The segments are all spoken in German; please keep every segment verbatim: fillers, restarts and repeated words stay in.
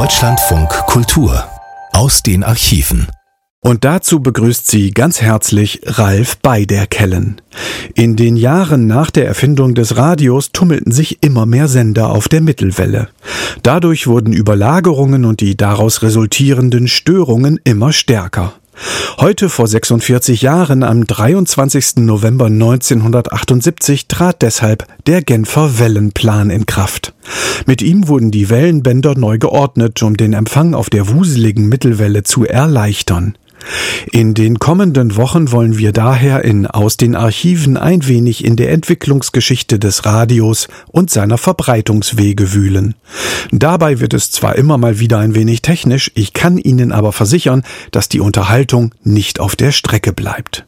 Deutschlandfunk Kultur aus den Archiven. Und dazu begrüßt sie ganz herzlich Ralf Beiderkellen. In den Jahren nach der Erfindung des Radios tummelten sich immer mehr Sender auf der Mittelwelle. Dadurch wurden Überlagerungen und die daraus resultierenden Störungen immer stärker. Heute vor sechsundvierzig Jahren, am dreiundzwanzigsten November neunzehnhundertachtundsiebzig, trat deshalb der Genfer Wellenplan in Kraft. Mit ihm wurden die Wellenbänder neu geordnet, um den Empfang auf der wuseligen Mittelwelle zu erleichtern. In den kommenden Wochen wollen wir daher in Aus den Archiven ein wenig in der Entwicklungsgeschichte des Radios und seiner Verbreitungswege wühlen. Dabei wird es zwar immer mal wieder ein wenig technisch, ich kann Ihnen aber versichern, dass die Unterhaltung nicht auf der Strecke bleibt.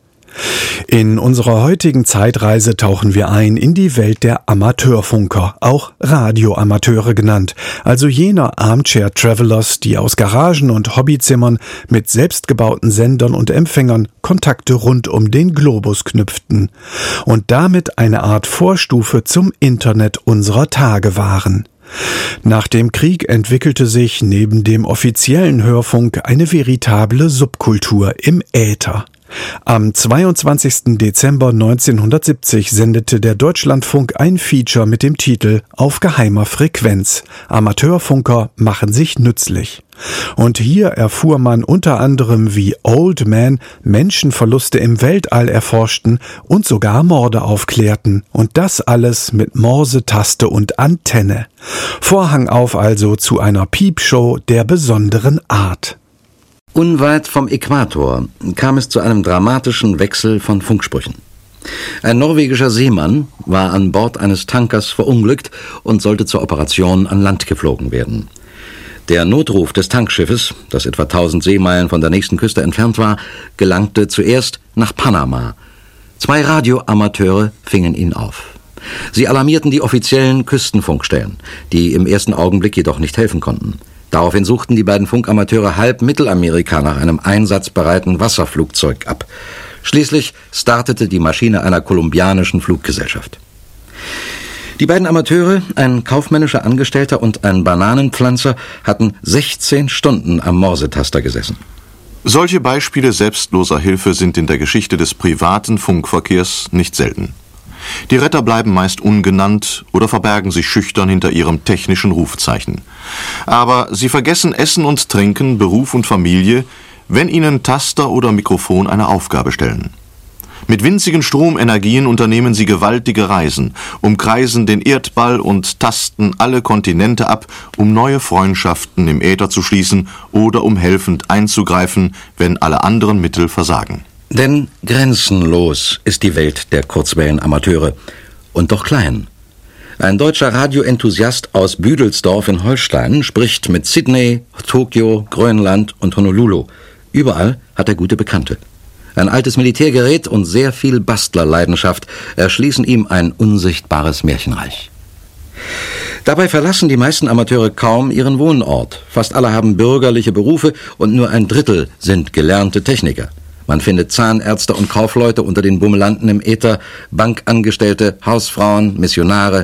In unserer heutigen Zeitreise tauchen wir ein in die Welt der Amateurfunker, auch Radioamateure genannt, also jener Armchair-Travelers, die aus Garagen und Hobbyzimmern mit selbstgebauten Sendern und Empfängern Kontakte rund um den Globus knüpften und damit eine Art Vorstufe zum Internet unserer Tage waren. Nach dem Krieg entwickelte sich neben dem offiziellen Hörfunk eine veritable Subkultur im Äther. Am zweiundzwanzigsten Dezember neunzehnhundertsiebzig sendete der Deutschlandfunk ein Feature mit dem Titel »Auf geheimer Frequenz. Amateurfunker machen sich nützlich«. Und hier erfuhr man unter anderem, wie Old Man Menschenverluste im Weltall erforschten und sogar Morde aufklärten. Und das alles mit Morsetaste und Antenne. Vorhang auf also zu einer Piepshow der besonderen Art. Unweit vom Äquator kam es zu einem dramatischen Wechsel von Funksprüchen. Ein norwegischer Seemann war an Bord eines Tankers verunglückt und sollte zur Operation an Land geflogen werden. Der Notruf des Tankschiffes, das etwa tausend Seemeilen von der nächsten Küste entfernt war, gelangte zuerst nach Panama. Zwei Radioamateure fingen ihn auf. Sie alarmierten die offiziellen Küstenfunkstellen, die im ersten Augenblick jedoch nicht helfen konnten. Daraufhin suchten die beiden Funkamateure halb Mittelamerika nach einem einsatzbereiten Wasserflugzeug ab. Schließlich startete die Maschine einer kolumbianischen Fluggesellschaft. Die beiden Amateure, ein kaufmännischer Angestellter und ein Bananenpflanzer, hatten sechzehn Stunden am Morsetaster gesessen. Solche Beispiele selbstloser Hilfe sind in der Geschichte des privaten Funkverkehrs nicht selten. Die Retter bleiben meist ungenannt oder verbergen sich schüchtern hinter ihrem technischen Rufzeichen. Aber sie vergessen Essen und Trinken, Beruf und Familie, wenn ihnen Taster oder Mikrofon eine Aufgabe stellen. Mit winzigen Stromenergien unternehmen sie gewaltige Reisen, umkreisen den Erdball und tasten alle Kontinente ab, um neue Freundschaften im Äther zu schließen oder um helfend einzugreifen, wenn alle anderen Mittel versagen. Denn grenzenlos ist die Welt der Kurzwellenamateure und doch klein. Ein deutscher Radioenthusiast aus Büdelsdorf in Holstein spricht mit Sydney, Tokio, Grönland und Honolulu. Überall hat er gute Bekannte. Ein altes Militärgerät und sehr viel Bastlerleidenschaft erschließen ihm ein unsichtbares Märchenreich. Dabei verlassen die meisten Amateure kaum ihren Wohnort. Fast alle haben bürgerliche Berufe und nur ein Drittel sind gelernte Techniker. Man findet Zahnärzte und Kaufleute unter den Bummelanten im Äther, Bankangestellte, Hausfrauen, Missionare,